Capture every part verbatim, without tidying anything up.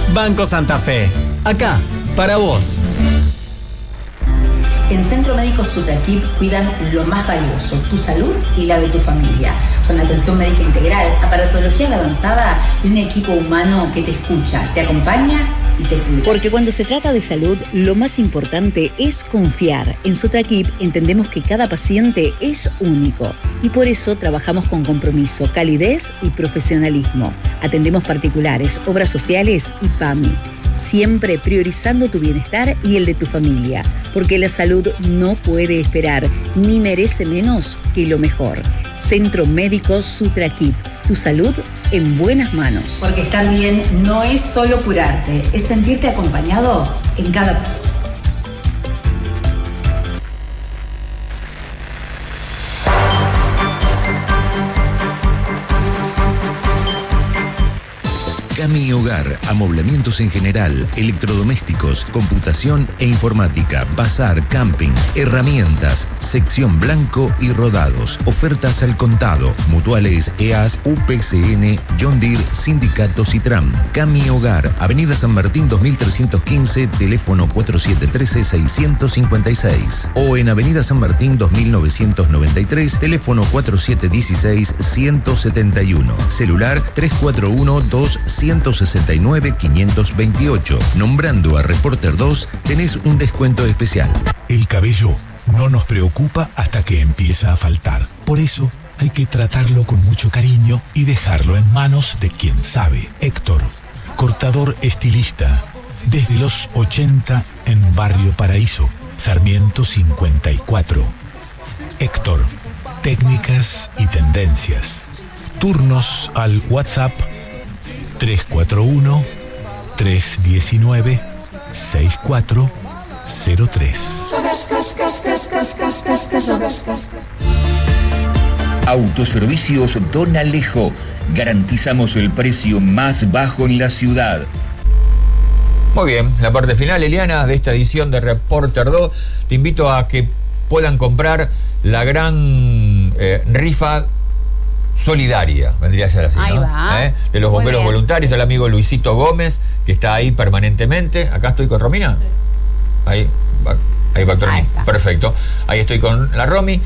Banco Santa Fe. Acá, para vos. En Centro Médico Sutraquip cuidan lo más valioso, tu salud y la de tu familia. Con atención médica integral, aparatología de avanzada y un equipo humano que te escucha, te acompaña y te cuida. Porque cuando se trata de salud, lo más importante es confiar. En Sutraquip entendemos que cada paciente es único y por eso trabajamos con compromiso, calidez y profesionalismo. Atendemos particulares, obras sociales y P A M I. Siempre priorizando tu bienestar y el de tu familia, porque la salud no puede esperar, ni merece menos que lo mejor. Centro Médico Sutraquip, tu salud en buenas manos. Porque estar bien no es solo curarte, es sentirte acompañado en cada paso. Cami Hogar, amoblamientos en general, electrodomésticos, computación e informática, bazar, camping, herramientas, sección blanco y rodados, ofertas al contado, mutuales E A S, U P C N, John Deere, Sindicatos y Tram. Cami Hogar, Avenida San Martín dos mil trescientos quince, teléfono cuatro siete uno tres, seis cinco seis o en Avenida San Martín dos mil novecientos noventa y tres, teléfono cuatro siete uno seis, uno cero siete uno, celular tres cuatro uno, dos uno seis nueve, cinco dos ocho. Nombrando a Reporter dos, tenés un descuento especial. El cabello no nos preocupa hasta que empieza a faltar. Por eso hay que tratarlo con mucho cariño y dejarlo en manos de quien sabe. Héctor, cortador estilista, desde los ochenta en Barrio Paraíso, Sarmiento cincuenta y cuatro. Héctor, técnicas y tendencias. Turnos al WhatsApp tres cuatro uno, tres uno nueve, seis cuatro cero tres. Autoservicios Don Alejo. Garantizamos el precio más bajo en la ciudad. Muy bien, la parte final, Eliana, de esta edición de Reporter dos. Te invito a que puedan comprar la gran eh, rifa solidaria, vendría a ser así, ahí ¿no? va. ¿Eh? De los bomberos voluntarios, el amigo Luisito Gómez, que está ahí permanentemente. ¿Acá estoy con Romina? Ahí va, ahí va Romina. Perfecto. Ahí estoy con la Romy.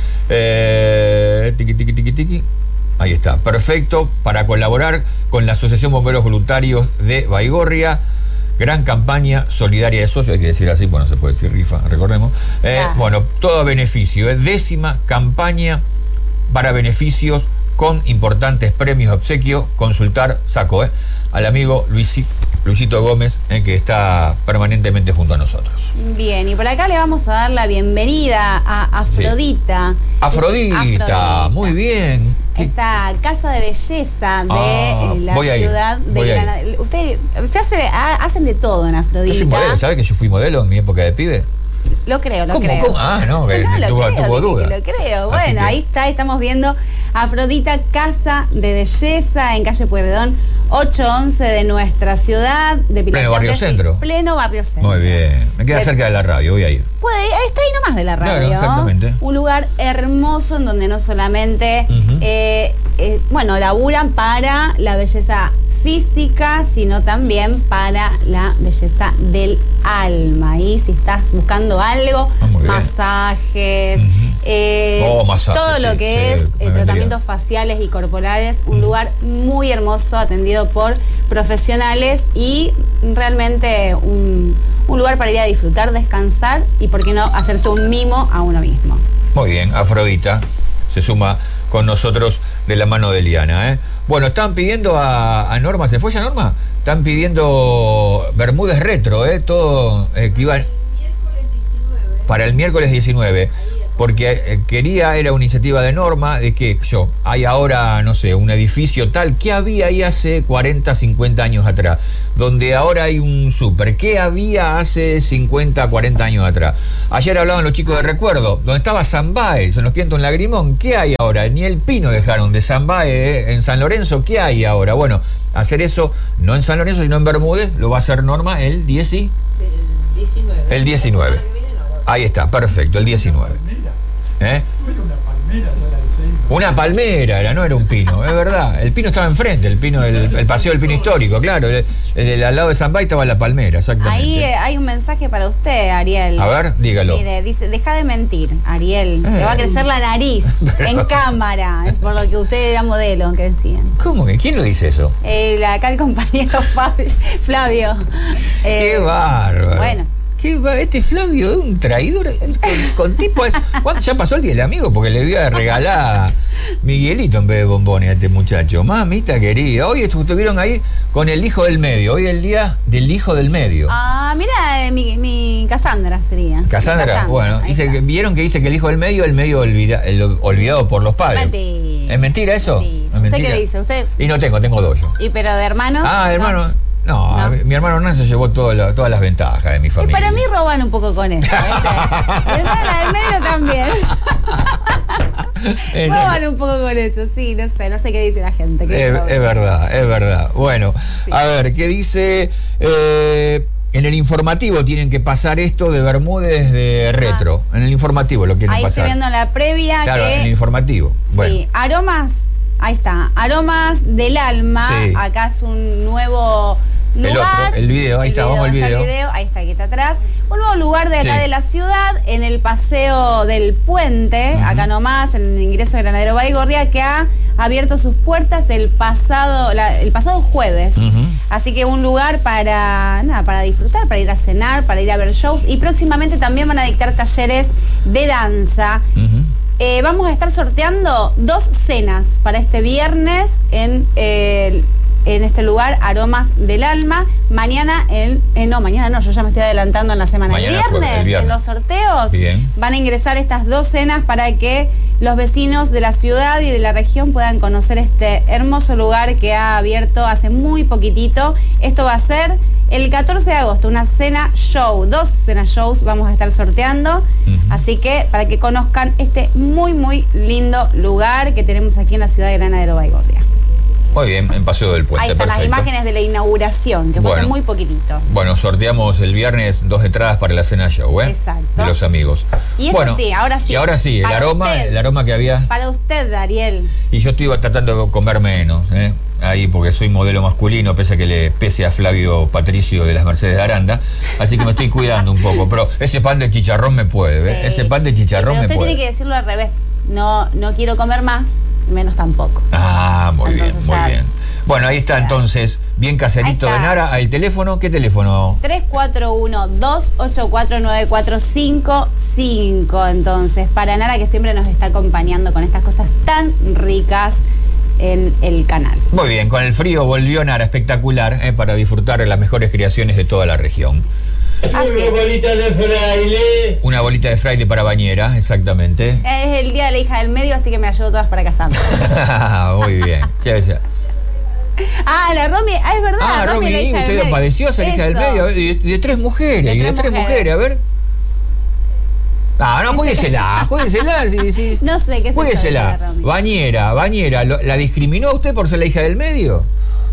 Eh, tiqui, tiqui, tiqui, tiqui. Ahí está, perfecto, para colaborar con la Asociación Bomberos Voluntarios de Baigorria. Gran campaña solidaria de socios, hay que decir así, bueno, no se puede decir rifa, recordemos. Eh, bueno, todo a beneficio. Eh. Décima campaña para beneficios con importantes premios de obsequio. Consultar, saco, eh, al amigo Luisito, Luisito Gómez, eh, que está permanentemente junto a nosotros. Bien, y por acá le vamos a dar la bienvenida a Afrodita. Sí. Afrodita, Afrodita, muy bien. Esta casa de belleza de ah, la ciudad de Granada. Ustedes se hace, hacen de todo en Afrodita. Yo soy modelo, ¿sabes que yo fui modelo en mi época de pibe? Lo creo, lo ¿Cómo, creo. ¿Cómo? Ah, no, que no, tuvo, lo creo, tuvo duda. Lo creo. Bueno, que... ahí está, estamos viendo Afrodita, casa de belleza en calle Pueyrredón ochocientos once de nuestra ciudad. De pleno barrio centro. Pleno barrio centro. Muy bien. Me queda de... cerca de la radio, voy a ir. Puede, está ahí nomás de la radio. Claro, exactamente. Un lugar hermoso en donde no solamente, uh-huh. eh, eh, bueno, laburan para la belleza física, sino también para la belleza del alma. Y si estás buscando algo, ah, masajes, uh-huh. eh, oh, masajes, todo lo que sí, es sí, eh, tratamientos faciales y corporales, un uh-huh. lugar muy hermoso, atendido por profesionales y realmente un, un lugar para ir a disfrutar, descansar y, por qué no, hacerse un mimo a uno mismo. Muy bien, Afrodita se suma con nosotros de la mano de Eliana, ¿eh? Bueno, están pidiendo a, a Norma, ¿se fue ya Norma? Están pidiendo Bermúdez Retro, ¿eh? Todo eh, que iban para el miércoles diecinueve. Porque eh, quería, era una iniciativa de Norma, de que yo, hay ahora, no sé, un edificio tal, que había ahí hace cuarenta, cincuenta años atrás, donde ahora hay un súper, ¿qué había hace cincuenta, cuarenta años atrás? Ayer hablaban los chicos de Recuerdo, donde estaba San Baez, en los Pientos en Lagrimón, ¿qué hay ahora? Ni el pino dejaron de San Baez, eh, en San Lorenzo, ¿qué hay ahora? Bueno, hacer eso, no en San Lorenzo, sino en Bermúdez, lo va a hacer Norma el diez y... El diecinueve. El diecinueve. Ahí está, perfecto, el diecinueve. ¿Eh? Una palmera era, no era un pino, es verdad. El pino estaba enfrente, el pino, el, el paseo del pino histórico, claro. El, el, el, al lado de San Bay estaba la palmera, exactamente. Ahí eh, hay un mensaje para usted, Ariel. A ver, dígalo. Mire, dice, deja de mentir, Ariel. Eh. Te va a crecer la nariz Pero... en cámara. Es por lo que usted era modelo, que decían. ¿Cómo que? ¿Quién lo dice eso? Eh, acá el compañero Fabio, Flavio. Eh, Qué bárbaro. Bueno. ¿Qué va? Este Flavio es un traidor con, con tipo... Es, ¿cuándo ya pasó el día del amigo? Porque le voy a regalar Miguelito en vez de bombones a este muchacho. Mamita querida, hoy estuvieron ahí con el hijo del medio. Hoy es el día del hijo del medio. Ah, mira, eh, mi, mi Cassandra sería. Cassandra, Cassandra bueno, dice que, vieron que dice que el hijo del medio es el medio olvida, el olvidado por los padres. Mentira. ¿Es mentira eso? Mentira. ¿Es mentira? ¿Usted qué dice? ¿Usted? Y no tengo, tengo dos yo. ¿Y pero de hermanos? Ah, de hermanos... No. No, no, mi hermano Hernán se llevó todo la, todas las ventajas de mi familia. Y para mí roban un poco con eso, ¿viste? Mi hermana del medio también. eh, roban no, un poco con eso, sí, no sé, no sé qué dice la gente. Es, es verdad, es verdad. Bueno, sí. A ver, ¿qué dice? Eh, en el informativo tienen que pasar esto de Bermúdez de retro. Ah. En el informativo lo quieren ahí pasar. Ahí estoy viendo la previa. Claro, que... en el informativo. Sí, bueno. Aromas, ahí está, Aromas del Alma. Sí. Acá es un nuevo... lugar, el otro, el video, ahí el está, video, vamos al video. El video. Ahí está, aquí está atrás. Un nuevo lugar de acá sí. de la ciudad, en el Paseo del Puente, uh-huh. acá nomás, en el ingreso de Granadero Baigorria, que ha abierto sus puertas el pasado, la, el pasado jueves. Uh-huh. Así que un lugar para, nada, para disfrutar, para ir a cenar, para ir a ver shows. Y próximamente también van a dictar talleres de danza. Uh-huh. Eh, vamos a estar sorteando dos cenas para este viernes en el... Eh, en este lugar, Aromas del Alma. Mañana, el, eh, no, mañana no, yo ya me estoy adelantando en la semana. El viernes, jueves, el viernes, en los sorteos, bien. Van a ingresar estas dos cenas para que los vecinos de la ciudad y de la región puedan conocer este hermoso lugar que ha abierto hace muy poquitito. Esto va a ser el catorce de agosto, una cena show, dos cenas shows vamos a estar sorteando. Uh-huh. Así que para que conozcan este muy, muy lindo lugar que tenemos aquí en la ciudad de Granadero Baigorria. Muy bien, en Paseo del Puente. Ahí están perfecto. Las imágenes de la inauguración, que fue bueno, hace muy poquitito. Bueno, sorteamos el viernes dos entradas para la cena show, ¿eh? Exacto. De los amigos. Y eso bueno, sí, ahora sí. Y ahora sí, el aroma, usted, el aroma que había. Para usted, Ariel. Y yo estoy tratando de comer menos, ¿eh? Ahí, porque soy modelo masculino, pese a que le pese a Flavio Patricio de las Mercedes de Aranda. Así que me estoy cuidando un poco. Pero ese pan de chicharrón me puede, ¿ves? Sí. Ese pan de chicharrón sí, pero me puede. Usted tiene que decirlo al revés. No, no quiero comer más, menos tampoco. Ah, muy entonces bien, muy ya... bien. Bueno, ahí está entonces, bien caserito de Nara. ¿El teléfono? ¿Qué teléfono? tres cuatro uno, dos ocho cuatro, nueve cuatro cinco cinco. Entonces, para Nara, que siempre nos está acompañando con estas cosas tan ricas en el canal. Muy bien, con el frío volvió Nara, espectacular, ¿eh? Para disfrutar de las mejores creaciones de toda la región. Así Una es. bolita de fraile. Una bolita de fraile para bañera, exactamente. Es el día de la hija del medio, así que me ayudo todas para casarme. Muy bien. Ya, ya. Ah, la Romy, ah, es verdad. Ah, Romy, Romy, la hija usted del lo padeció, esa hija del medio, de, de tres mujeres, de y tres de tres mujeres. mujeres, a ver. Ah, no, jueguesela, jueguesela, sí, sí. No sé qué es jueguesela. eso, Romy. Bañera, bañera, ¿la discriminó a usted por ser la hija del medio?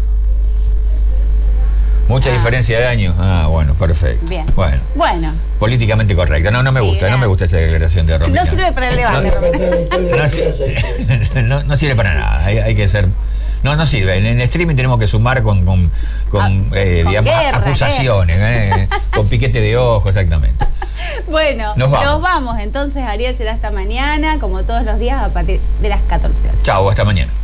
Mucha ah. diferencia de años. Ah, bueno, perfecto. Bien. Bueno. Bueno. Políticamente correcta. No, no me sí, gusta, bien. no me gusta esa declaración de Romy. No sirve para el debate, no, no, no, no sirve para nada. Hay, hay que ser. No, no sirve. En el streaming tenemos que sumar con, con, con, ah, eh, con digamos, guerra, acusaciones, eh, con piquete de ojo, exactamente. Bueno, nos vamos. nos vamos. Entonces, Ariel, será hasta mañana, como todos los días, a partir de las catorce horas. Chau, hasta mañana.